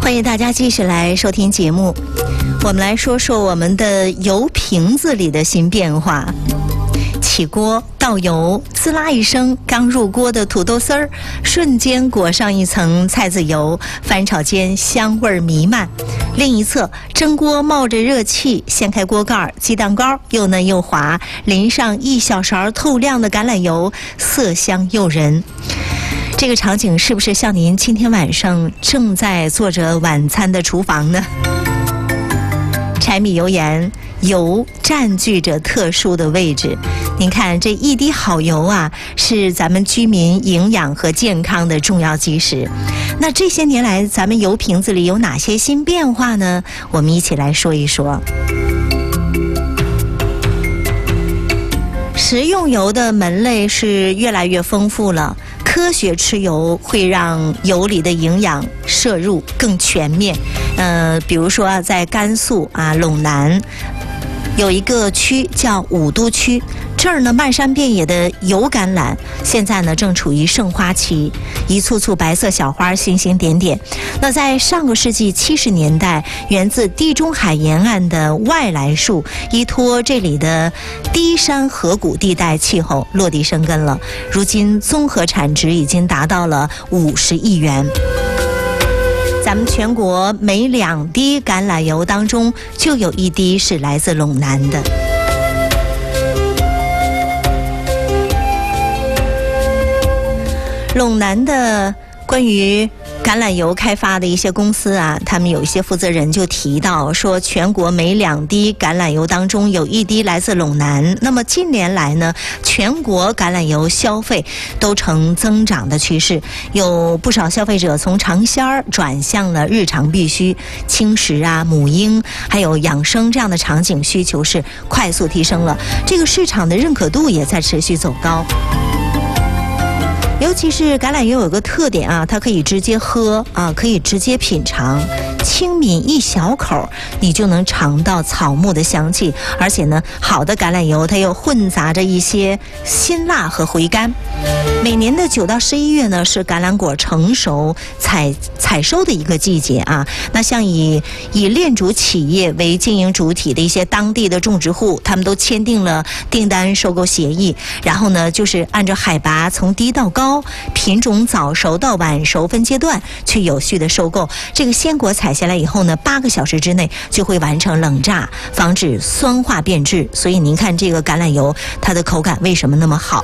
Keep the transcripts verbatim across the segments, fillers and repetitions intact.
欢迎大家继续来收听节目。我们来说说我们的油瓶子里的新变化。起锅倒油，滋啦一声，刚入锅的土豆丝儿瞬间裹上一层菜籽油，翻炒间香味弥漫。另一侧蒸锅冒着热气，掀开锅盖，鸡蛋糕又嫩又滑，淋上一小勺透亮的橄榄油，色香诱人。这个场景是不是像您今天晚上正在做着晚餐的厨房呢？柴米油盐，油占据着特殊的位置。您看这一滴好油啊，是咱们居民营养和健康的重要基石。那这些年来咱们油瓶子里有哪些新变化呢？我们一起来说一说。食用油的门类是越来越丰富了，科学吃油会让油里的营养摄入更全面。呃，比如说在甘肃啊陇南有一个区叫武都区，这儿呢漫山遍野的油橄榄，现在呢正处于盛花期，一簇簇白色小花星星点点。那在上个世纪七十年代，源自地中海沿岸的外来树依托这里的低山河谷地带气候落地生根了，如今综合产值已经达到了五十亿元。咱们全国每两滴橄榄油当中就有一滴是来自陇南的。陇南的关于橄榄油开发的一些公司啊，他们有一些负责人就提到说，全国每两滴橄榄油当中有一滴来自陇南。那么近年来呢，全国橄榄油消费都呈增长的趋势，有不少消费者从尝鲜儿转向了日常必需，轻食啊、母婴还有养生这样的场景需求是快速提升了，这个市场的认可度也在持续走高。尤其是橄榄油有个特点啊，它可以直接喝啊，可以直接品尝，轻抿一小口，你就能尝到草木的香气。而且呢，好的橄榄油它又混杂着一些辛辣和回甘。每年的九到十一月呢，是橄榄果成熟采采收的一个季节啊。那像以以炼煮企业为经营主体的一些当地的种植户，他们都签订了订单收购协议，然后呢，就是按照海拔从低到高、品种早熟到晚熟分阶段去有序的收购。这个鲜果采下来以后呢，八个小时之内就会完成冷榨，防止酸化变质。所以您看这个橄榄油，它的口感为什么那么好？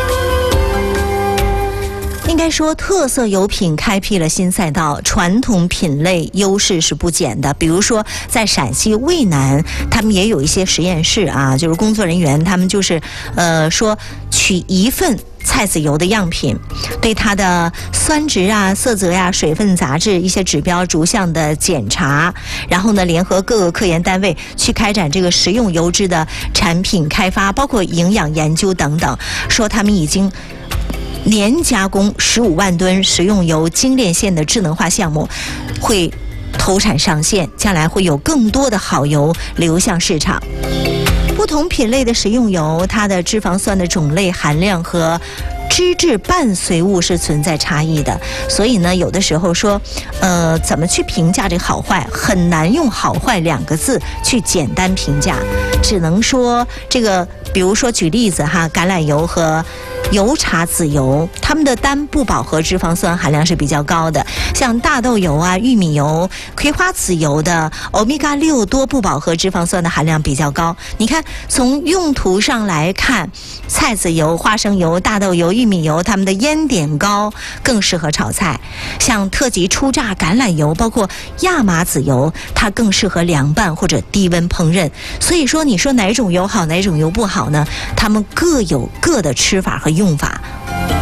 应该说，特色油品开辟了新赛道，传统品类优势是不减的。比如说，在陕西渭南，他们也有一些实验室啊，就是工作人员他们就是呃说取一份菜籽油的样品，对它的酸值啊、色泽呀、水分杂质一些指标逐项的检查，然后呢，联合各个科研单位去开展这个食用油脂的产品开发，包括营养研究等等。说他们已经年加工十五万吨食用油精炼线的智能化项目会投产上线，将来会有更多的好油流向市场。不同品类的食用油，它的脂肪酸的种类含量和脂质伴随物是存在差异的，所以呢，有的时候说，呃，怎么去评价这个好坏，很难用好坏两个字去简单评价，只能说这个，比如说举例子哈，橄榄油和油茶籽油，它们的单不饱和脂肪酸含量是比较高的，像大豆油啊、玉米油、葵花籽油的欧米伽六多不饱和脂肪酸的含量比较高。你看，从用途上来看，菜籽油、花生油、大豆油、玉米油，它们的烟点高，更适合炒菜。像特级初榨橄榄油，包括亚麻籽油，它更适合凉拌或者低温烹饪。所以说，你说哪种油好，哪种油不好呢？它们各有各的吃法和用法。